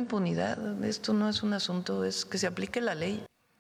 impunidad. Esto no es un asunto, es que se aplique la ley.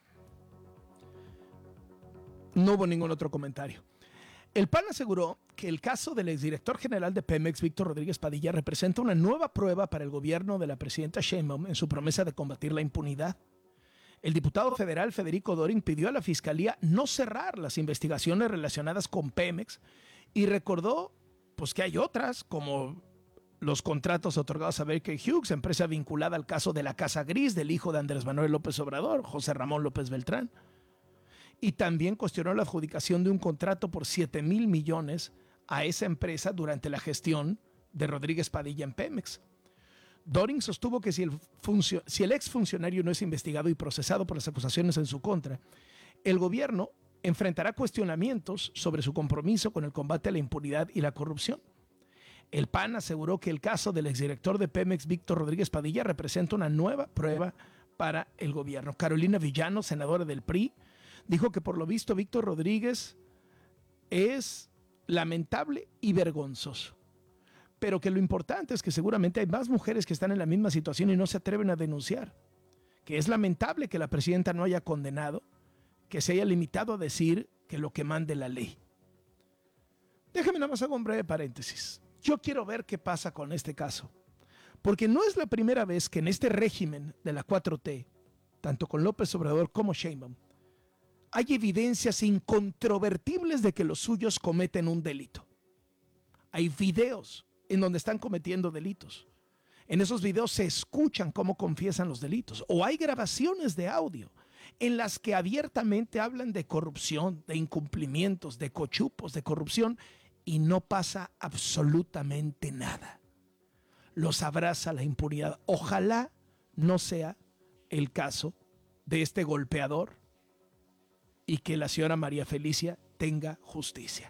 No hubo ningún otro comentario. El PAN aseguró que el caso del exdirector general de Pemex, Víctor Rodríguez Padilla, representa una nueva prueba para el gobierno de la presidenta Sheinbaum en su promesa de combatir la impunidad. El diputado federal Federico Doring pidió a la Fiscalía no cerrar las investigaciones relacionadas con Pemex y recordó pues, que hay otras, como los contratos otorgados a Baker Hughes, empresa vinculada al caso de la Casa Gris del hijo de Andrés Manuel López Obrador, José Ramón López Beltrán. Y también cuestionó la adjudicación de un contrato por 7,000 millones a esa empresa durante la gestión de Rodríguez Padilla en Pemex. Doring sostuvo que si el exfuncionario no es investigado y procesado por las acusaciones en su contra, el gobierno enfrentará cuestionamientos sobre su compromiso con el combate a la impunidad y la corrupción. El PAN aseguró que el caso del exdirector de Pemex, Víctor Rodríguez Padilla, representa una nueva prueba para el gobierno. Carolina Villano, senadora del PRI, dijo que por lo visto Víctor Rodríguez es lamentable y vergonzoso, pero que lo importante es que seguramente hay más mujeres que están en la misma situación y no se atreven a denunciar, que es lamentable que la presidenta no haya condenado, que se haya limitado a decir que lo que mande la ley. Déjame nada más hacer un breve paréntesis. Yo quiero ver qué pasa con este caso, porque no es la primera vez que en este régimen de la 4T, tanto con López Obrador como Sheinbaum, hay evidencias incontrovertibles de que los suyos cometen un delito. Hay videos en donde están cometiendo delitos. En esos videos se escuchan cómo confiesan los delitos. O hay grabaciones de audio en las que abiertamente hablan de corrupción, de incumplimientos, de cochupos, de corrupción, y no pasa absolutamente nada. Los abraza la impunidad. Ojalá no sea el caso de este golpeador y que la señora María Felicia tenga justicia.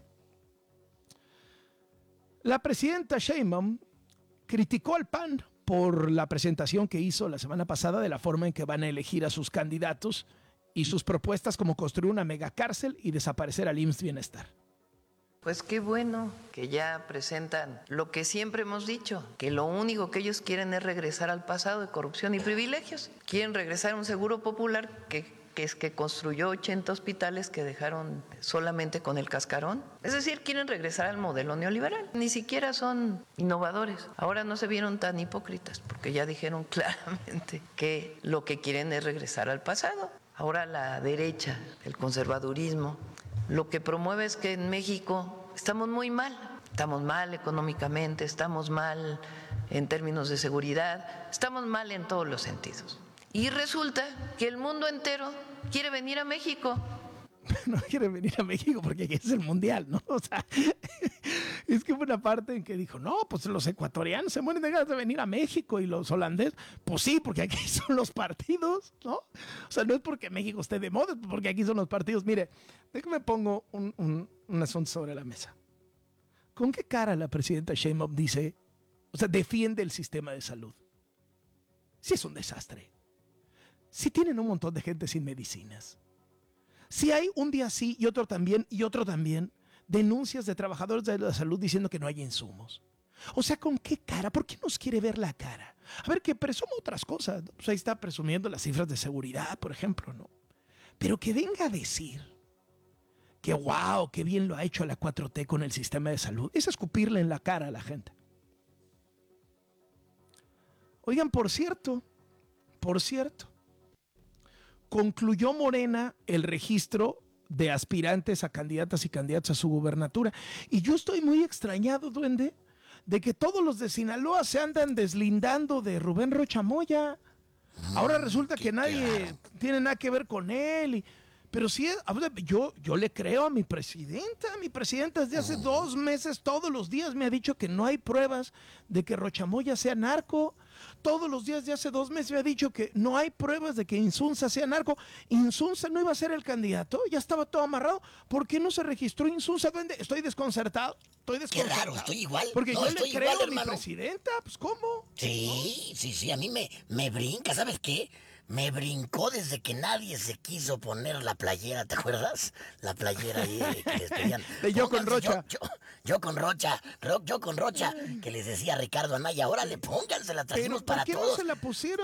La presidenta Sheinbaum criticó al PAN por la presentación que hizo la semana pasada de la forma en que van a elegir a sus candidatos y sus propuestas como construir una megacárcel y desaparecer al IMSS Bienestar. Pues qué bueno que ya presentan lo que siempre hemos dicho, que lo único que ellos quieren es regresar al pasado de corrupción y privilegios. Quieren regresar a un seguro popular que construyó 80 hospitales que dejaron solamente con el cascarón. Es decir, quieren regresar al modelo neoliberal. Ni siquiera son innovadores. Ahora no se vieron tan hipócritas porque ya dijeron claramente que lo que quieren es regresar al pasado. Ahora la derecha, el conservadurismo, lo que promueve es que en México estamos muy mal. Estamos mal económicamente, estamos mal en términos de seguridad, estamos mal en todos los sentidos. Y resulta que el mundo entero quiere venir a México. No quiere venir a México porque aquí es el mundial, ¿no? O sea, es que hubo una parte en que dijo, no, pues los ecuatorianos se mueren de ganas de venir a México y los holandeses, pues sí, porque aquí son los partidos, ¿no? O sea, no es porque México esté de moda, es porque aquí son los partidos. Mire, déjame pongo un asunto sobre la mesa. ¿Con qué cara la presidenta Sheinbaum dice, o sea, defiende el sistema de salud? Sí es un desastre. Si tienen un montón de gente sin medicinas, si hay un día sí y otro también, denuncias de trabajadores de la salud diciendo que no hay insumos. O sea, ¿con qué cara? ¿Por qué nos quiere ver la cara? A ver, que presuma otras cosas, ¿no? Pues ahí está presumiendo las cifras de seguridad, por ejemplo, ¿no? Pero que venga a decir que wow, qué bien lo ha hecho la 4T con el sistema de salud, es escupirle en la cara a la gente. Oigan, por cierto, concluyó Morena el registro de aspirantes a candidatas y candidatos a su gubernatura. Y yo estoy muy extrañado, duende, de que todos los de Sinaloa se andan deslindando de Rubén Rocha Moya. Ahora resulta que nadie tiene nada que ver con él. Pero sí, yo le creo a mi presidenta. Mi presidenta desde hace 2 meses, todos los días me ha dicho que no hay pruebas de que Rocha Moya sea narco. Todos los días de hace 2 meses me ha dicho que no hay pruebas de que Insunza sea narco. Insunza no iba a ser el candidato, ya estaba todo amarrado. ¿Por qué no se registró Insunza, duende? Estoy desconcertado. Qué raro, estoy igual. Porque no, yo le creo igual, a mi presidenta, pues ¿cómo? Sí, a mí me brinca, ¿sabes qué? Me brincó desde que nadie se quiso poner la playera, ¿te acuerdas? La playera ahí que les pedían. De yo con Rocha. Yo con Rocha, que les decía Ricardo Anaya, órale, pónganse, la trajimos para todos. ¿Por qué no se la pusieron?